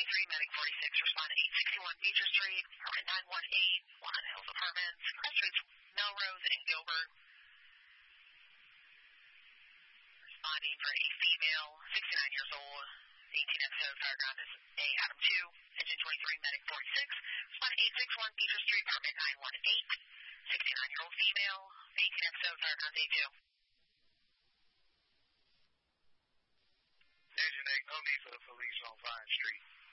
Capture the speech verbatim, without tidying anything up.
twenty-three, Medic forty-six, respond to eight sixty-one Beecher Street, apartment nine one eight, Walnut Hills Apartments, Crestridge, Melrose, and Gilbert. Responding for a female, sixty-nine years old, eighteen episode, paragraph is A, Adam two, engine twenty-three, Medic forty-six, respond to eight sixty-one Beecher Street, apartment nine one eight, sixty-nine-year-old female, eighteen episode, paragraph A two. Engine eight, no need for the police on Vine Street.